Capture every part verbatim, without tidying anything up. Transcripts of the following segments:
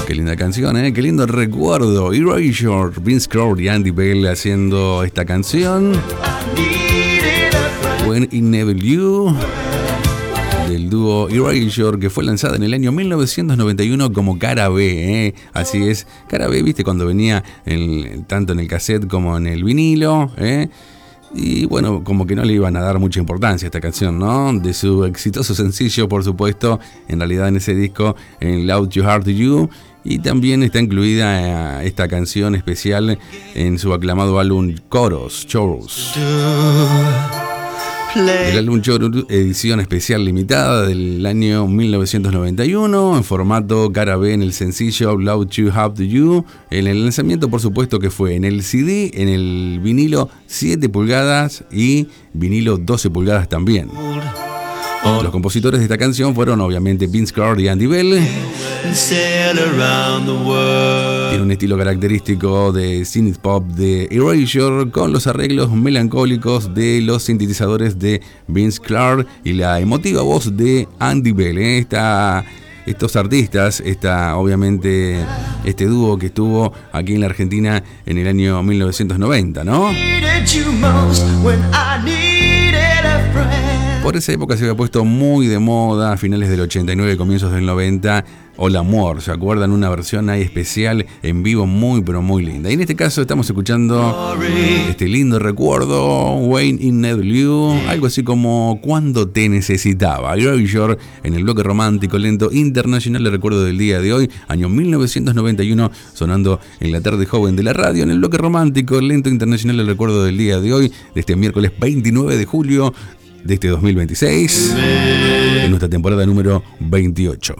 Qué linda canción, ¿eh? Qué lindo recuerdo. Erasure, Vince Clarke y Andy Bell haciendo esta canción. When It Never You, del dúo Erasure, que fue lanzada en el año mil novecientos noventa y uno como cara B, ¿eh? Así es, cara B, viste, cuando venía en, tanto en el cassette como en el vinilo, ¿eh? Y bueno, como que no le iban a dar mucha importancia a esta canción, ¿no? De su exitoso sencillo, por supuesto, en realidad en ese disco, en Loud Your Heart to You. Y también está incluida esta canción especial en su aclamado álbum Chorus, Chorus. El álbum Chorus, edición especial limitada del año mil novecientos noventa y uno, en formato cara B en el sencillo Loud You Have to You. En el lanzamiento, por supuesto, que fue en el C D, en el vinilo siete pulgadas y vinilo doce pulgadas también. Los compositores de esta canción fueron obviamente Vince Clarke y Andy Bell. Tiene un estilo característico de synth pop de Erasure, con los arreglos melancólicos de los sintetizadores de Vince Clarke y la emotiva voz de Andy Bell. ¿eh? Esta, estos artistas, esta, obviamente este dúo que estuvo aquí en la Argentina en el año mil novecientos noventa, ¿no? Por esa época se había puesto muy de moda, a finales del ochenta y nueve, comienzos del noventa, Hola Amor, ¿se acuerdan? Una versión ahí especial en vivo muy pero muy linda. Y en este caso estamos escuchando este lindo recuerdo, When It Never You, algo así como Cuando Te Necesitaba. Erasure en el bloque romántico lento internacional de recuerdo del día de hoy, año mil novecientos noventa y uno, sonando en la tarde joven de la radio, en el bloque romántico lento internacional de recuerdo del día de hoy, de este miércoles veintinueve de julio de este dos mil veintiséis, en nuestra temporada número veintiocho.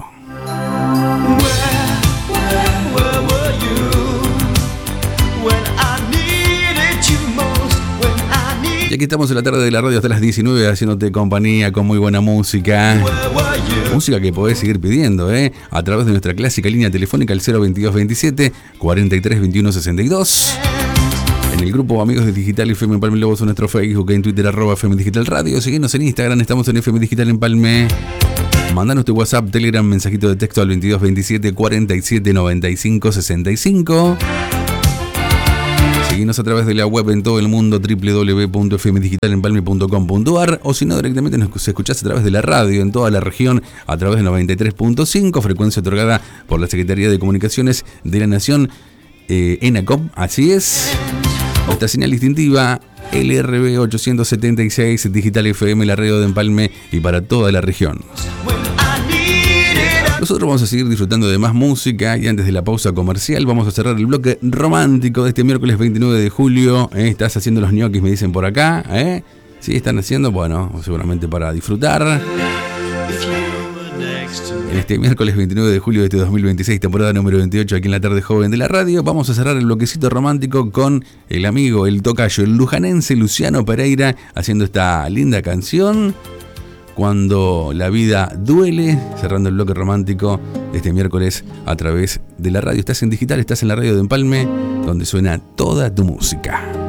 Y aquí estamos en la tarde de la radio hasta las diecinueve, haciéndote compañía con muy buena música. Música que podés seguir pidiendo, ¿eh? A través de nuestra clásica línea telefónica al cero veintidós veintisiete cuarenta y tres veintiuno sesenta y dos. En el grupo Amigos de Digital F M Empalme Lobos, en nuestro Facebook, en Twitter, arroba F M Digital Radio. Seguinos en Instagram, estamos en F M Digital Empalme. Mandanos tu WhatsApp, Telegram, mensajito de texto al veintidós veintisiete cuarenta y siete noventa y cinco sesenta y cinco. Seguinos a través de la web en todo el mundo, doble u doble u doble u punto f m digital empalme punto com punto a r, o si no, directamente nos escuchás a través de la radio en toda la región, a través de noventa y tres punto cinco, frecuencia otorgada por la Secretaría de Comunicaciones de la Nación, eh, ENACOM, así es. Nuestra señal distintiva, L R B ochocientos setenta y seis, Digital F M, la radio de Empalme y para toda la región. Nosotros vamos a seguir disfrutando de más música y antes de la pausa comercial vamos a cerrar el bloque romántico de este miércoles veintinueve de julio. ¿Eh? Estás haciendo los ñoquis, me dicen por acá. ¿Eh? ¿Sí están haciendo? Bueno, seguramente para disfrutar. En este miércoles veintinueve de julio de este dos mil veintiséis, temporada número veintiocho, aquí en la tarde joven de la radio, vamos a cerrar el bloquecito romántico con el amigo, el tocayo, el lujanense Luciano Pereira, haciendo esta linda canción, Cuando la vida duele, cerrando el bloque romántico de este miércoles a través de la radio. Estás en digital, estás en la radio de Empalme, donde suena toda tu música.